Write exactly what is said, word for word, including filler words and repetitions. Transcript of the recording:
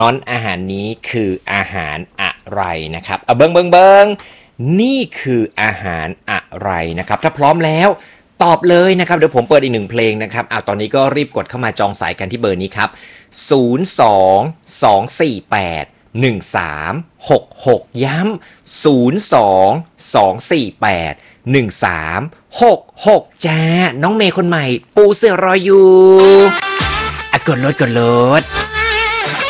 น้อนอาหารนี้คืออาหารอะไรนะครับเอาเบิงเบิงเบิงนี่คืออาหารอะไรนะครับถ้าพร้อมแล้วตอบเลยนะครับเดี๋ยวผมเปิดอีกหนึ่งเพลงนะครับเอาตอนนี้ก็รีบกดเข้ามาจองสายกันที่เบอร์นี้ครับศูนย์ สอง สอง สี่ แปด หนึ่ง สาม หก หกย้ำศูนย์ สอง สอง สี่ แปด หนึ่ง สาม หก หกจ้าน้องเมย์คนใหม่ปูเสือรออยู่อ่ะกดโหลดกดโหลด